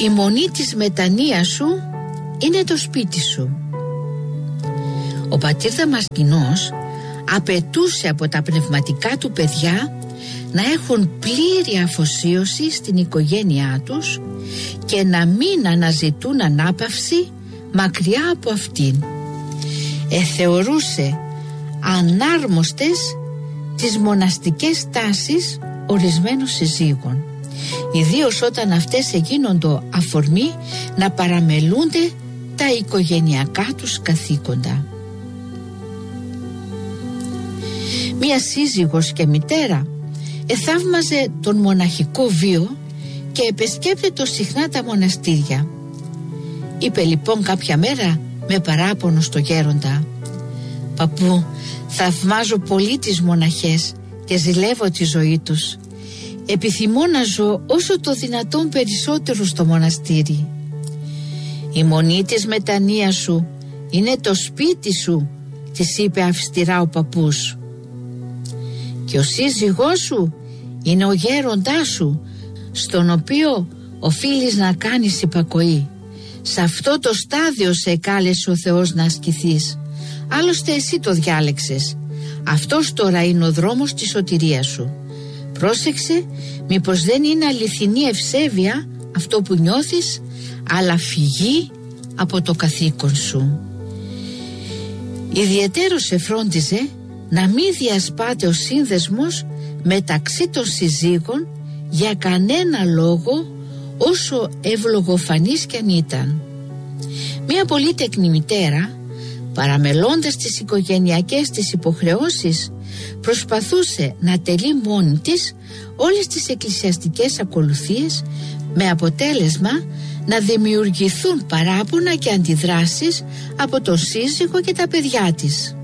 Η μονή της μετανοίας σου είναι το σπίτι σου. Ο πατήρ Δαμασκηνός απαιτούσε από τα πνευματικά του παιδιά να έχουν πλήρη αφοσίωση στην οικογένειά τους και να μην αναζητούν ανάπαυση μακριά από αυτήν. Θεωρούσε ανάρμοστες τις μοναστικές τάσεις ορισμένων συζύγων, ιδίως όταν αυτές εγίνοντο αφορμή να παραμελούνται τα οικογενειακά τους καθήκοντα. Μία σύζυγος και μητέρα εθαύμαζε τον μοναχικό βίο και επισκέπτεται συχνά τα μοναστήρια. Είπε λοιπόν κάποια μέρα με παράπονο στο γέροντα: «Παππού, θαυμάζω πολύ τις μοναχές και ζηλεύω τη ζωή τους. Επιθυμώ να ζω όσο το δυνατόν περισσότερο στο μοναστήρι». «Η μονή της μετανοίας σου είναι το σπίτι σου», της είπε αυστηρά ο παππούς. «Και ο σύζυγός σου είναι ο γέροντάς σου, στον οποίο οφείλεις να κάνεις υπακοή. Σε αυτό το στάδιο σε κάλεσε ο Θεός να ασκηθείς. Άλλωστε εσύ το διάλεξες. Αυτός τώρα είναι ο δρόμος της σωτηρίας σου. Πρόσεξε, μήπως δεν είναι αληθινή ευσέβεια αυτό που νιώθεις, αλλά φυγή από το καθήκον σου». Ιδιαιτέρως εφρόντιζε να μην διασπάται ο σύνδεσμος μεταξύ των συζύγων για κανένα λόγο, όσο ευλογοφανής κι αν ήταν. Μία πολύτεκνη μητέρα, παραμελώντας τις οικογενειακές της υποχρεώσεις, προσπαθούσε να τελεί μόνη της όλες τις εκκλησιαστικές ακολουθίες, με αποτέλεσμα να δημιουργηθούν παράπονα και αντιδράσεις από τον σύζυγο και τα παιδιά της.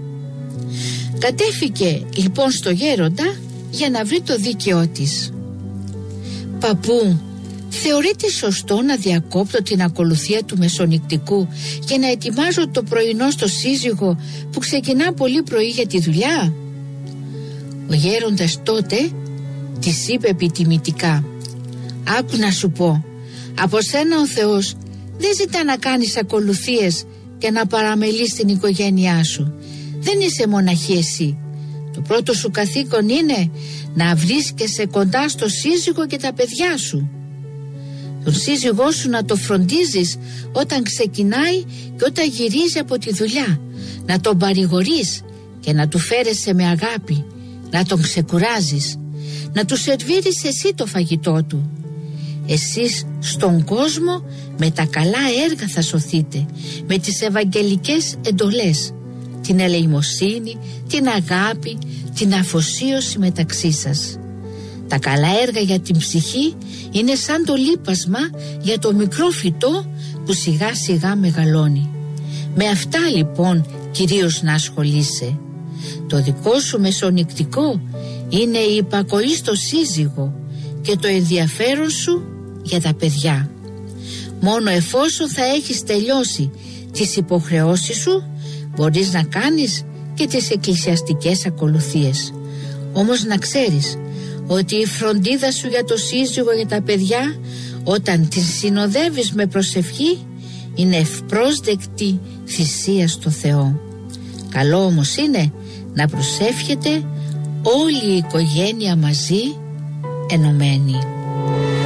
Κατέφυγε λοιπόν στο γέροντα για να βρει το δίκαιό της. «Παππού, θεωρείτε σωστό να διακόπτω την ακολουθία του μεσονυκτικού και να ετοιμάζω το πρωινό στο σύζυγο που ξεκινά πολύ πρωί για τη δουλειά?» Ο γέροντας τότε της είπε επιτιμητικά: «Άκου να σου πω, από σένα ο Θεός δεν ζητά να κάνεις ακολουθίες και να παραμελείς την οικογένειά σου. Δεν είσαι μοναχή εσύ. Το πρώτο σου καθήκον είναι να βρίσκεσαι κοντά στο σύζυγο και τα παιδιά σου. Τον σύζυγό σου να το φροντίζεις όταν ξεκινάει και όταν γυρίζει από τη δουλειά, να τον παρηγορείς και να του φέρεσαι με αγάπη, να τον ξεκουράζεις, να του σερβίρεις εσύ το φαγητό του. Εσείς στον κόσμο με τα καλά έργα θα σωθείτε, με τις ευαγγελικές εντολές, την ελεημοσύνη, την αγάπη, την αφοσίωση μεταξύ σας. Τα καλά έργα για την ψυχή είναι σαν το λίπασμα για το μικρό φυτό που σιγά σιγά μεγαλώνει. Με αυτά λοιπόν κυρίως να ασχολείσαι. Το δικό σου μεσονυκτικό είναι η υπακοή στο σύζυγο και το ενδιαφέρον σου για τα παιδιά. Μόνο εφόσον θα έχεις τελειώσει τις υποχρεώσεις σου, μπορείς να κάνεις και τις εκκλησιαστικές ακολουθίες. Όμως να ξέρεις ότι η φροντίδα σου για το σύζυγο, για τα παιδιά, όταν την συνοδεύεις με προσευχή, είναι ευπρόσδεκτη θυσία στο Θεό. Καλό όμως είναι να προσεύχεται όλη η οικογένεια μαζί, ενωμένη.